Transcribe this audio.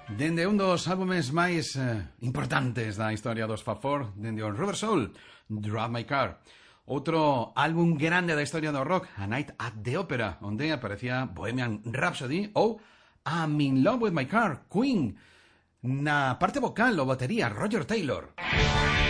Dende un dos álbumes máis importantes da historia dos Fab Four, dende o Rubber Soul, Drive My Car. Outro álbum grande da historia do rock, A Night at the Opera, onde aparecía Bohemian Rhapsody ou I'm in Love with My Car, Queen. Na parte vocal, o batería, Roger Taylor.